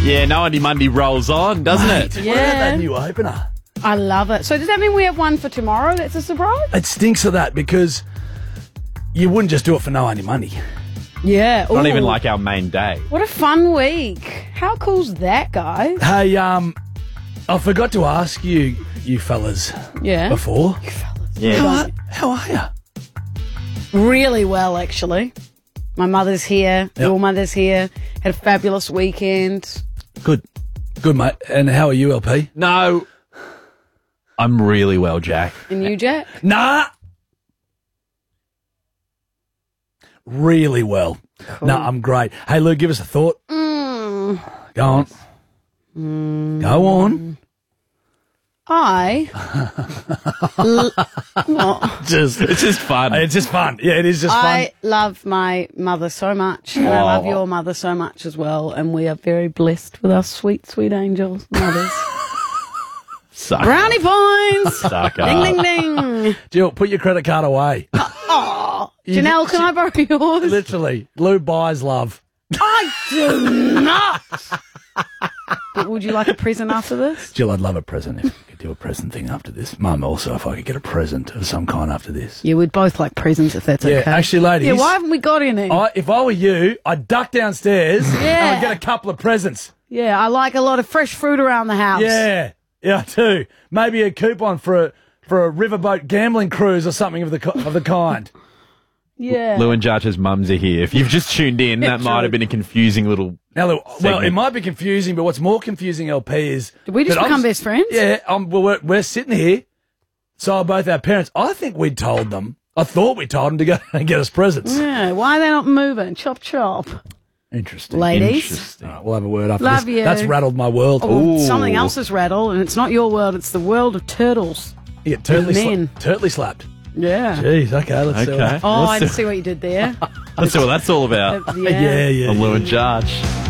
Yeah, No Money Monday rolls on, doesn't it? What about that new opener? I love it. So does that mean we have one for tomorrow that's a surprise? It stinks of that because you wouldn't just do it for no only money. Yeah. Not even Ooh. like our main day. What a fun week. How cool's that, guys? Hey, I forgot to ask you fellas Yeah. before. Yeah. How are you? Really well, actually. My mother's here. Yep. Your mother's here. Had a fabulous weekend. Good. Good, mate. And how are you, LP? No. I'm really well, Jack. And you, Jack? Nah. Really well. No, I'm great. Hey, Lou, give us a thought. Go on. Go on. It's just fun. It's just fun. Yeah, it is just fun. I love my mother so much, and I love your mother so much as well, and we are very blessed with our sweet, sweet angels mothers. Suck. Brownie points! Sucker. Ding, ding, ding. Jill, put your credit card away. Janelle, can I borrow yours? Literally. Lou buys love. I do not! But would you like a present after this? Jill, I'd love a present if you could do a present thing after this. Mum, also, if I could get a present of some kind after this. Yeah, we'd both like presents if that's Yeah, okay. actually, ladies. Yeah, why haven't we got any? If I were you, I'd duck downstairs and I'd get a couple of presents. Yeah, I like a lot of fresh fruit around the house. Yeah, I do. Maybe a coupon for a riverboat gambling cruise or something of the kind. Yeah. Lou and Jarch's mums are here. If you've just tuned in, that might have been a confusing little... Now, Lou, well, segment. it might be confusing, but what's more confusing, LP, is... Did we just that become best friends? Yeah, well, we're sitting here, so are both our parents. I think we'd told them. I thought we told them to go and get us presents. Yeah, why are they not moving? Chop, chop. Interesting. Ladies. Interesting. All right, we'll have a word after Love this. you. That's rattled my world. Oh, well, something else has rattled, and it's not your world, it's the world of turtles. You get turtly, Men. turtly slapped. Yeah. Jeez, okay, let's see. Okay. Oh, I Let's see what you did there. see what that's all about. Yeah. On Lou and Jarch.